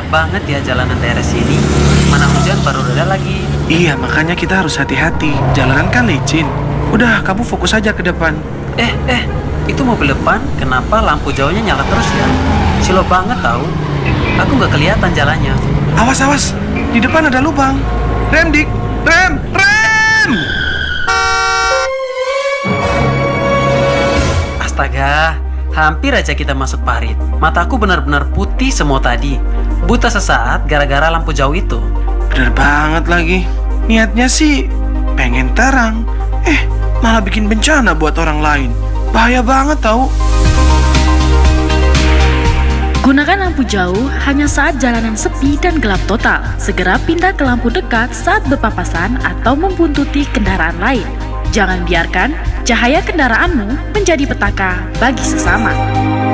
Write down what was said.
banget ya jalanan daerah sini. Mana hujan baru reda lagi. Iya, makanya kita harus hati-hati. Jalanan kan licin. Udah, kamu fokus aja ke depan. Itu mobil depan kenapa lampu jauhnya nyala terus ya? Silo banget tahu. Aku nggak kelihatan jalannya. Awas, awas. Di depan ada lubang. Rem, Dik. Rem, rem! Astaga, hampir aja kita masuk parit. Mataku benar-benar putih semua tadi. Buta sesaat gara-gara lampu jauh itu. Bener banget lagi. Niatnya sih pengen terang. Malah bikin bencana buat orang lain. Bahaya banget tau. Gunakan lampu jauh hanya saat jalanan sepi dan gelap total. Segera pindah ke lampu dekat saat berpapasan atau membuntuti kendaraan lain. Jangan biarkan cahaya kendaraanmu menjadi petaka bagi sesama.